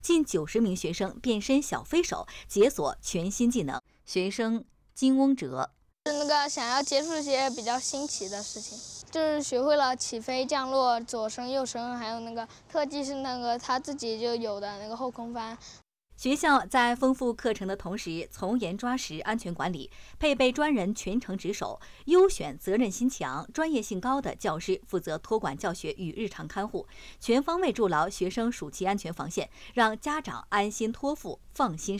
近90名学生变身小飞手，解锁全新技能。学生金翁哲想要接触一些比较新奇的事情，就是学会了起飞、降落、左升、右升，还有特技是他自己就有的后空翻。 学校在丰富课程的同时，从严抓实安全管理，配备专人全程值守，优选责任心强、专业性高的教师负责托管教学与日常看护，全方位筑牢学生暑期安全防线，让家长安心托付、放心